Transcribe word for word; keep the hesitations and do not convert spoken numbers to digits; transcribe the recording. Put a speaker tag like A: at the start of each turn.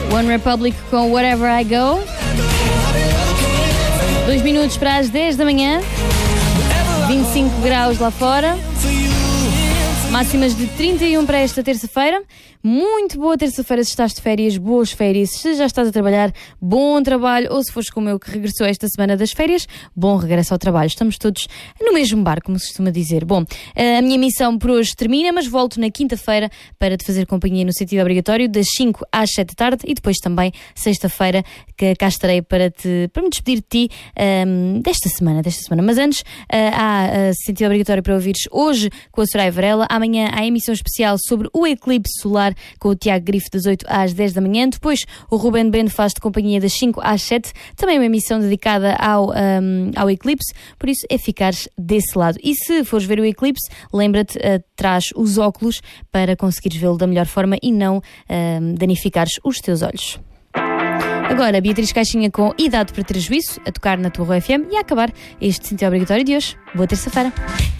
A: One Republic com Wherever I Go. Dois minutos para as dez da manhã. vinte e cinco graus lá fora. Máximas de trinta e um para esta terça-feira. Muito boa terça-feira se estás de férias, boas férias. Se já estás a trabalhar, bom trabalho. Ou se fores como eu que regressou esta semana das férias, bom regresso ao trabalho. Estamos todos no mesmo barco, como se costuma dizer. Bom, a minha missão por hoje termina, mas volto na quinta-feira para te fazer companhia no sentido obrigatório, das cinco às sete da tarde, e depois também sexta-feira, que cá estarei para, te, para me despedir de ti um, desta semana, desta semana. Mas antes, uh, há uh, sentido obrigatório para ouvires hoje com a Soraya Varela. Amanhã há emissão especial sobre o eclipse solar com o Tiago Grifo das oito às dez da manhã. Depois o Ruben Beno faz-te companhia das cinco às sete. Também uma emissão dedicada ao, um, ao eclipse. Por isso é ficares desse lado. E se fores ver o eclipse, lembra-te, uh, traz os óculos para conseguires vê-lo da melhor forma e não uh, danificares os teus olhos. Agora, Beatriz Caixinha com Idade para Ter Juízo, a tocar na tua Rua F M e a acabar este sentido obrigatório de hoje. Boa terça-feira.